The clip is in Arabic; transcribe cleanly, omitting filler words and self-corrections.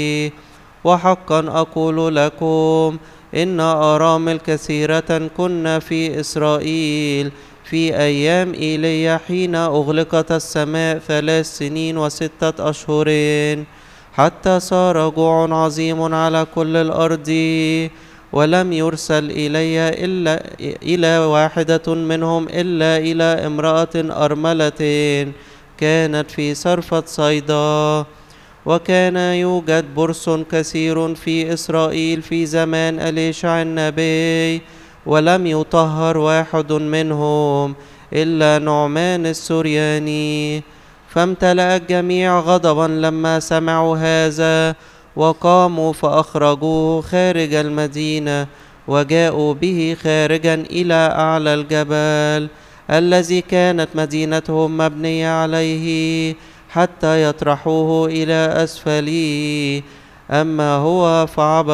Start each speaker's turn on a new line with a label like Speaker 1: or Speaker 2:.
Speaker 1: وحقا أقول لكم إن أرامل كثيرة كن في إسرائيل في أيام إيليا حين أغلقت السماء 3 سنين و6 أشهر، حتى صار جوع عظيم على كل الأرض، ولم يرسل إلى واحدة منهم إلا إلى امرأة أرملة كانت في صرفة صيدا. وكان يوجد برص كثير في إسرائيل في زمان أليشع النبي، ولم يطهر واحد منهم إلا نعمان السرياني. فامتلأ الجميع غضبا لما سمعوا هذا، وقاموا فأخرجوه خارج المدينة، وجاءوا به خارجا إلى أعلى الجبل الذي كانت مدينتهم مبنية عليه، حتى يطرحوه إلى أسفله. أما هو فعبر